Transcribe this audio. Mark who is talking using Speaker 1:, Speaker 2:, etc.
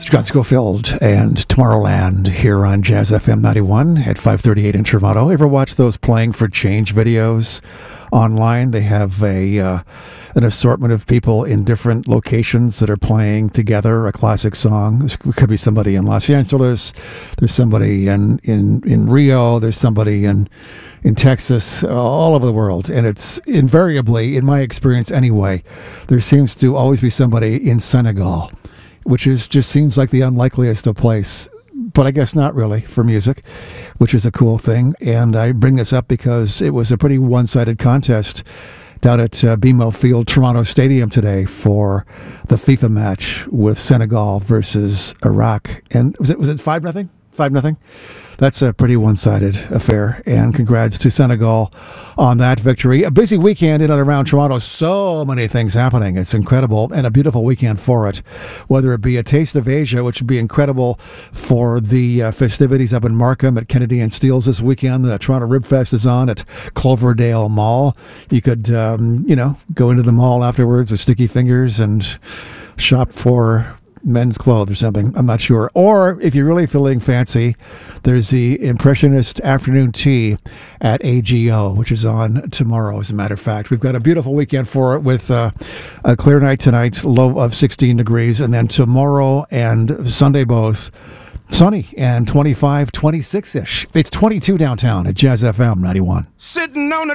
Speaker 1: Scott Schofield and Tomorrowland here on Jazz FM 91 at 538 in Toronto. Ever watch those Playing for Change videos online? They have an assortment of people in different locations that are playing together a classic song. There could be somebody in Los Angeles. There's somebody in Rio. There's somebody in Texas, all over the world. And it's invariably, in my experience anyway, there seems to always be somebody in Senegal, which just seems like the unlikeliest of place, but I guess not really for music, which is a cool thing. And I bring this up because it was a pretty one-sided contest down at BMO Field, Toronto Stadium today for the FIFA match with Senegal versus Iraq. And was it 5-0? 5-0? That's a pretty one-sided affair, and congrats to Senegal on that victory. A busy weekend in and around Toronto. So many things happening. It's incredible, and a beautiful weekend for it. Whether it be a Taste of Asia, which would be incredible for the festivities up in Markham at Kennedy and Steeles this weekend. The Toronto Rib Fest is on at Cloverdale Mall. You could, go into the mall afterwards with sticky fingers and shop for men's clothes or something. I'm not sure. Or if you're really feeling fancy, there's the Impressionist Afternoon Tea at AGO, which is on tomorrow, as a matter of fact. We've got a beautiful weekend for it with a clear night tonight, low of 16 degrees, and then tomorrow and Sunday both sunny and 25, 26-ish. It's 22 downtown at Jazz FM 91.
Speaker 2: Sitting on a